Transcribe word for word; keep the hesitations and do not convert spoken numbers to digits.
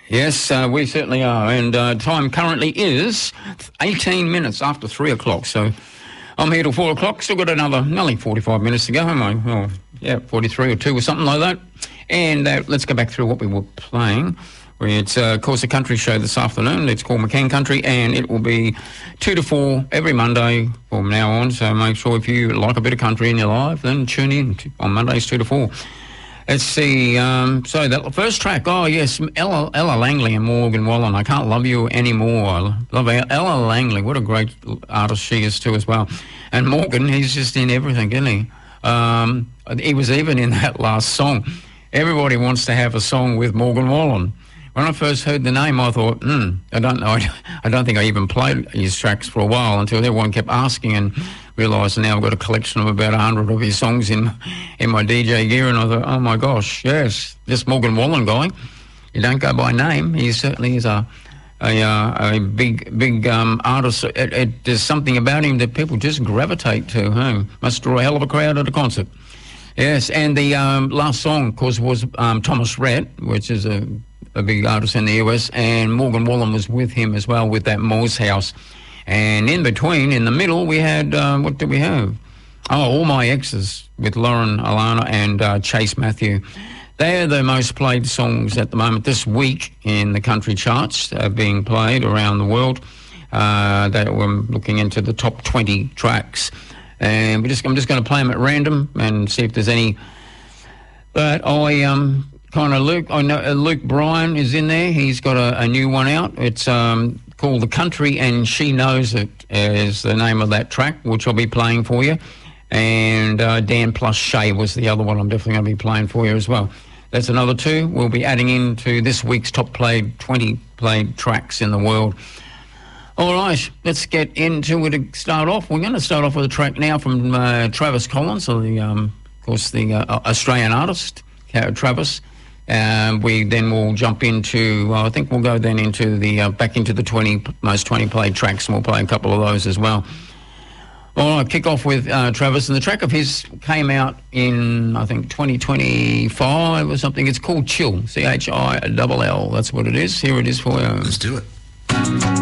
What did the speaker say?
Yes, uh, we certainly are. And uh, time currently is eighteen minutes after three o'clock. So I'm here till four o'clock. Still got another, nearly forty-five minutes to go, haven't I? Well, yeah, forty-three or two or something like that. And uh, let's go back through what we were playing. It's, uh, of course, a country show this afternoon. It's called McCann Country, and it will be two to four every Monday from now on. So make sure if you like a bit of country in your life, then tune in to, on Mondays two to four. Let's see. Um, so that first track, oh yes, Ella, Ella Langley and Morgan Wallen. I Can't Love You Anymore. I love Ella Langley. What a great artist she is too as well. And Morgan, he's just in everything, isn't he? Um, he was even in that last song. Everybody wants to have a song with Morgan Wallen. When I first heard the name, I thought, hmm, I don't know. I don't think I even played his tracks for a while until everyone kept asking, and realised now I've got a collection of about a hundred of his songs in in my D J gear, and I thought, oh my gosh, yes, this Morgan Wallen guy, you don't go by name. He certainly is a a, uh, a big big um, artist. It, it, there's something about him that people just gravitate to. Huh? Must draw a hell of a crowd at a concert. Yes, and the um, last song, of course, was um, Thomas Rhett, which is a a big artist in the U S, and Morgan Wallen was with him as well with that Moores House. And in between, in the middle, we had, uh, what did we have? Oh, All My Exes with Lauren Alana and uh, Chase Matthew. They're the most played songs at the moment this week in the country charts, uh, being played around the world. Uh, that we're looking into the top twenty tracks. And we just, I'm just going to play them at random and see if there's any. But I... um. Kind of Luke, I know uh, Luke Bryan is in there. He's got a, a new one out. It's um, called The Country and She Knows It is the name of that track, which I'll be playing for you. And uh, Dan plus Shay was the other one I'm definitely going to be playing for you as well. That's another two we'll be adding into this week's top played, twenty played tracks in the world. All right, let's get into it to start off. We're going to start off with a track now from uh, Travis Collins, so the, um, of course, the uh, Australian artist, uh, Travis. Um, we then will jump into, well, I think we'll go then into the, uh, back into the twenty, most twenty played tracks, and we'll play a couple of those as well. Well, I'll kick off with uh, Travis, and the track of his came out in, I think, twenty twenty-five or something. It's called Chill, C H I L L. That's what it is. Here it is for you. Let's do it.